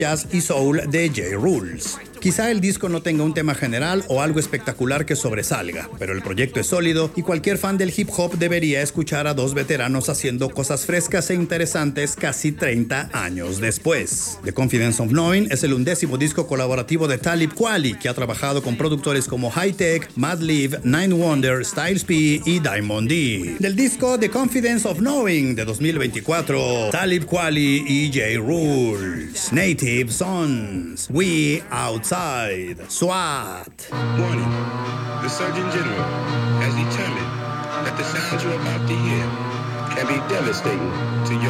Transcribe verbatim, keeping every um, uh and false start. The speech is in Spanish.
jazz y soul de J. Rules. Quizá el disco no tenga un tema general o algo espectacular que sobresalga, pero el proyecto es sólido y cualquier fan del hip hop debería escuchar a dos veteranos haciendo cosas frescas e interesantes casi treinta años después. The Confidence of Knowing es el undécimo disco colaborativo de Talib Kweli, que ha trabajado con productores como Hi-Tech, Madlib, Nine Wonder, Styles P y Diamond D. Del disco The Confidence of Knowing de dos mil veinticuatro, Talib Kweli y J. Rules. Native Sons, We Outside, SWAT. Warning. The Surgeon General has determined that the sounds you're about to hear can be devastating to your